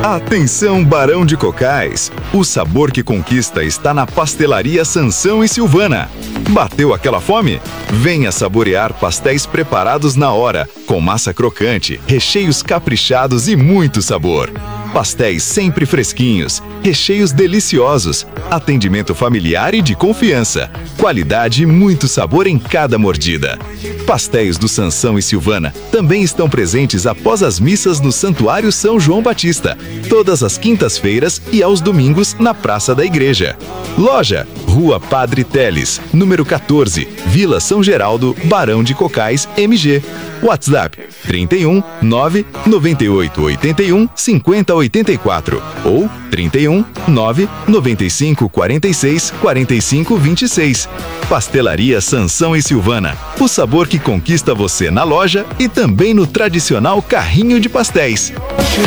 Atenção, Barão de Cocais! O sabor que conquista está na Pastelaria Sansão e Silvana. Bateu aquela fome? Venha saborear pastéis preparados na hora, com massa crocante, recheios caprichados e muito sabor. Pastéis sempre fresquinhos, recheios deliciosos, atendimento familiar e de confiança, qualidade e muito sabor em cada mordida. Pastéis do Sansão e Silvana também estão presentes após as missas no Santuário São João Batista, todas as quintas-feiras e aos domingos na Praça da Igreja. Loja: Rua Padre Teles, número 14, Vila São Geraldo, Barão de Cocais, MG. WhatsApp: 31 9 98 81 50 84 ou 31 9 95 46 45 26. Pastelaria Sansão e Silvana. O sabor que conquista você na loja e também no tradicional carrinho de pastéis.